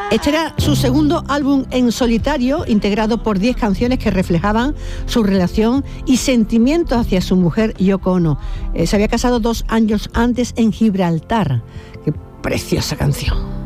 Este era su segundo álbum en solitario, integrado por 10 canciones que reflejaban su relación y sentimientos hacia su mujer Yoko Ono. Se había casado 2 años antes en Gibraltar. ¡Qué preciosa canción!